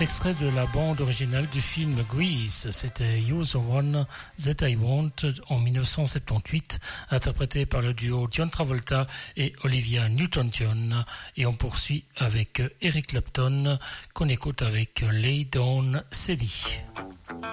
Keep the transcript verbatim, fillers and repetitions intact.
extrait de la bande originale du film Grease. C'était You're the One That I Want en dix-neuf cent soixante-dix-huit, interprété par le duo John Travolta et Olivia Newton-John. Et on poursuit avec Eric Clapton, qu'on écoute avec Lay Down Celie.